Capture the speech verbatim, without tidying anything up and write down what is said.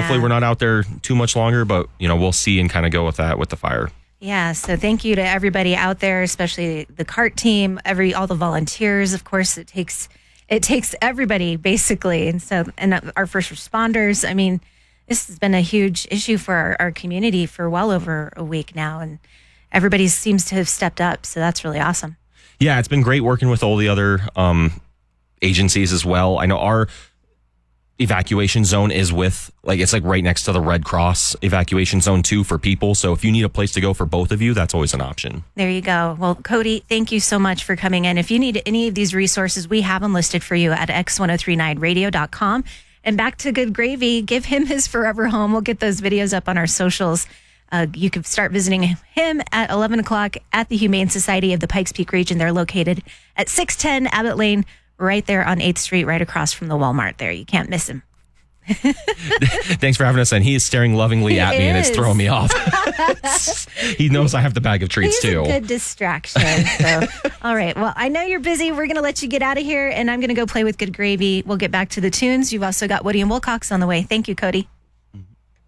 hopefully we're not out there too much longer, but, you know, we'll see and kind of go with that with the fire. Yeah, so thank you to everybody out there, especially the CART team, every all the volunteers. Of course, it takes it takes everybody basically, and so and our first responders. I mean, this has been a huge issue for our, our community for well over a week now, and everybody seems to have stepped up. So that's really awesome. Yeah, it's been great working with all the other um, agencies as well. I know our evacuation zone is with, like, it's like right next to the Red Cross evacuation zone too for people. So if you need a place to go for both of you, that's always an option. There you go. Well, Cody, thank you so much for coming in. If you need any of these resources, we have them listed for you at x ten thirty-nine radio dot com. And back to Good Gravy, give him his forever home. We'll get those videos up on our socials. Uh, you can start visiting him at eleven o'clock at the Humane Society of the Pikes Peak region. They're located at six ten Abbott Lane, right there on eighth Street, right across from the Walmart there. You can't miss him. Thanks for having us. And he is staring lovingly He at me, is. and it's throwing me off. He knows I have the bag of treats He's too. a good distraction. So, all right. Well, I know you're busy. We're going to let you get out of here, and I'm going to go play with Good Gravy. We'll get back to the tunes. You've also got Woody and Wilcox on the way. Thank you, Cody.